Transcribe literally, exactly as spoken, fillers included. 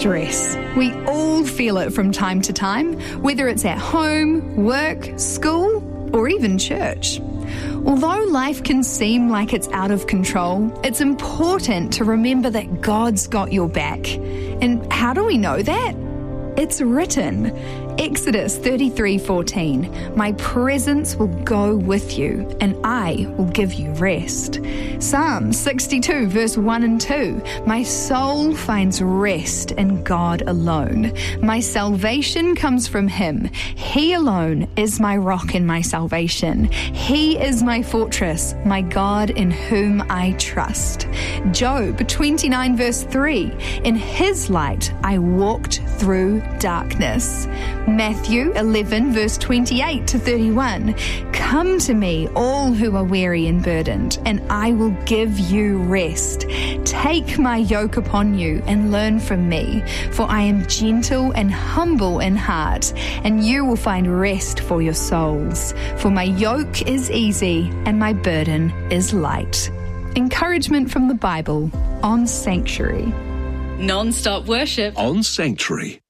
stress. We all feel it from time to time, whether it's at home, work, school, or even church. Although life can seem like it's out of control, it's important to remember that God's got your back. And how do we know that? It's written. Exodus thirty-three fourteen, my presence will go with you and I will give you rest. Psalm sixty-two verse one and two, my soul finds rest in God alone. My salvation comes from Him. He alone is my rock and my salvation. He is my fortress, my God in whom I trust. Job twenty-nine verse three, in His light I walked through darkness. Matthew eleven verse twenty-eight to thirty-one, come to me all who are weary and burdened, and I will give you rest. Take my yoke upon you and learn from me, for I am gentle and humble in heart, and you will find rest for your souls. For my yoke is easy and my burden is light. Encouragement from the Bible on Sanctuary. Non-stop worship on Sanctuary.